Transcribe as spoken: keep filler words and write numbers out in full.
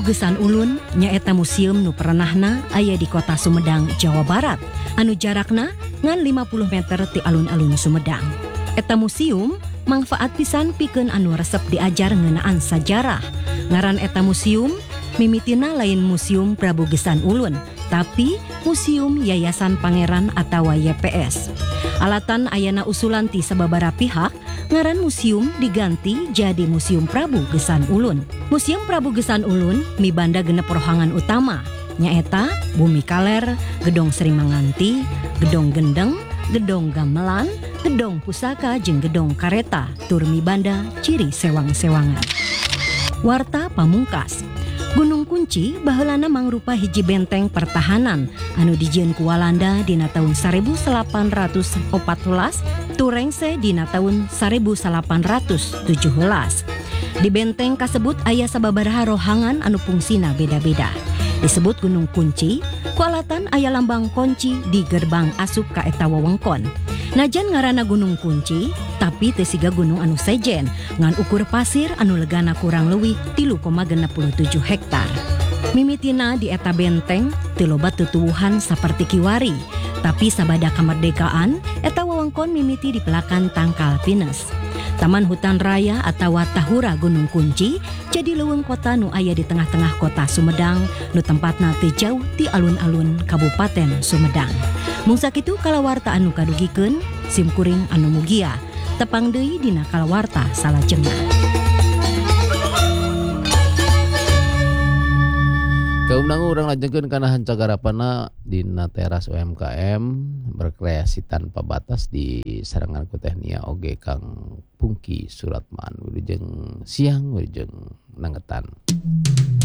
Prabu Gesan Ulun nyaeta museum nu perenahna aya di kota Sumedang, Jawa Barat, anu jarakna ngan lima puluh meter ti alun-alun Sumedang. Eta museum manfaat pisan pikeun anu resep diajar ngeunaan sajarah. Ngaran eta museum mimitina lain Museum Prabu Gesan Ulun, tapi Museum Yayasan Pangeran atawa Y P S. Alatan ayana usulan ti sababaraha pihak, ngaran museum diganti jadi Museum Prabu Gesan Ulun. Museum Prabu Gesan Ulun mibanda genep rohangan utama, nyaeta Bumi Kaler, Gedong Sri Manganti, Gedong Gendeng, Gedong Gamelan, Gedong Pusaka jeung Gedong Kareta, tur mibanda ciri sewang-sewangan. Warta pamungkas. Gunung Kunci baheulana mangrupa hiji benteng pertahanan anu dijieun ku Walanda dina taun seribu delapan ratus opat belas turengse dina taun seribu delapan ratus tujuh belas. Di benteng kasebut aya sababaraha rohangan anu fungsina beda-beda. Disebut Gunung Kunci, ku alatan aya lambang kunci di gerbang asup ka eta wewengkon. Najan ngaranna Gunung Kunci, tapi teu siga gunung anu sejen, ngan ukur pasir anu legana kurang leuwih tilu koma genep puluh tujuh hektar. Mimitina di eta benteng teu loba tutuwuhan saperti kiwari, tapi sabada kamardekaan eta wewengkon mimiti dipelakan tangkal pinus. Taman Hutan Raya atawa Tahura Gunung Kunci jadi leuweung kota nu aya di tengah-tengah kota Sumedang, nu tempatna teu jauh ti alun-alun Kabupaten Sumedang. Mung sakitu kalawarta anu kadugikeun, simkuring anu mugia, tepang deui dina kalawarta salajengna. Kaumnang urang lajengkeun kana hancagarapanna dina teras U M K M berkreasi tanpa batas di sarangan ku Tehnia oge Kang Pungki Suratman wilujeng siang wilujeng nangetan.